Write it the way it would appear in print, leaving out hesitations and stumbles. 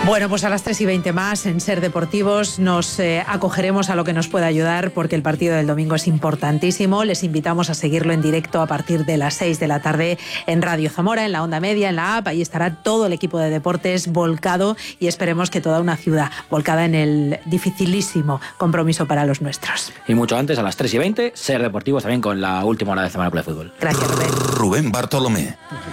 Bueno, pues a las 3:20 más en Ser Deportivos nos acogeremos a lo que nos pueda ayudar, porque el partido del domingo es importantísimo. Les invitamos a seguirlo en directo a partir de las 6 de la tarde en Radio Zamora, en la Onda Media, en la app. Ahí estará todo el equipo de deportes volcado y esperemos que toda una ciudad volcada en el dificilísimo compromiso para los nuestros. Y mucho antes, a las 3:20, Ser Deportivos también con la última hora de Semana Club de Fútbol. Gracias, Rubén. Rubén Bartolomé.